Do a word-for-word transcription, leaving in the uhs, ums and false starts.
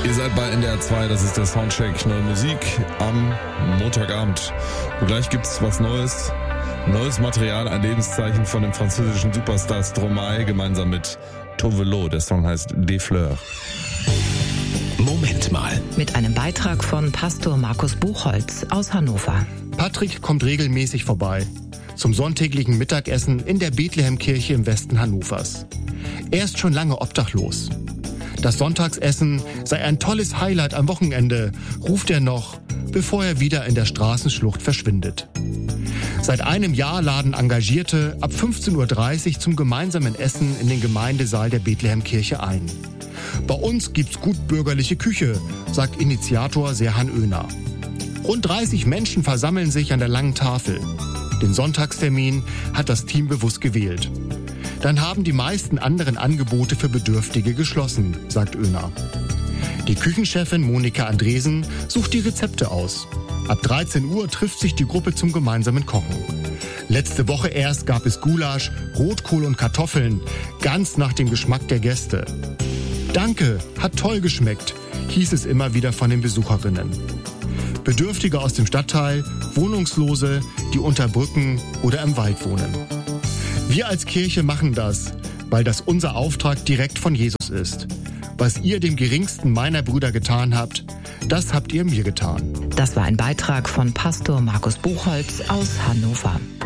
Ihr seid bei N D R zwei, das ist der Soundcheck Neue Musik am Montagabend. Und gleich gibt's was Neues. Neues Material, ein Lebenszeichen von dem französischen Superstar Stromae gemeinsam mit Tove Lo. Der Song heißt Des Fleurs. Moment mal. Mit einem Beitrag von Pastor Markus Buchholz aus Hannover. Patrick kommt regelmäßig vorbei zum sonntäglichen Mittagessen in der Bethlehemkirche im Westen Hannovers. Er ist schon lange obdachlos. Das Sonntagsessen sei ein tolles Highlight am Wochenende, ruft er noch, bevor er wieder in der Straßenschlucht verschwindet. Seit einem Jahr laden Engagierte ab fünfzehn Uhr dreißig zum gemeinsamen Essen in den Gemeindesaal der Bethlehemkirche ein. Bei uns gibt's gut bürgerliche Küche, sagt Initiator Serhan Öner. Rund dreißig Menschen versammeln sich an der langen Tafel. Den Sonntagstermin hat das Team bewusst gewählt. Dann haben die meisten anderen Angebote für Bedürftige geschlossen, sagt Öner. Die Küchenchefin Monika Andresen sucht die Rezepte aus. Ab dreizehn Uhr trifft sich die Gruppe zum gemeinsamen Kochen. Letzte Woche erst gab es Gulasch, Rotkohl und Kartoffeln, ganz nach dem Geschmack der Gäste. Danke, hat toll geschmeckt, hieß es immer wieder von den Besucherinnen. Bedürftige aus dem Stadtteil, Wohnungslose, die unter Brücken oder im Wald wohnen. Wir als Kirche machen das, weil das unser Auftrag direkt von Jesus ist. Was ihr dem geringsten meiner Brüder getan habt, das habt ihr mir getan. Das war ein Beitrag von Pastor Markus Buchholz aus Hannover.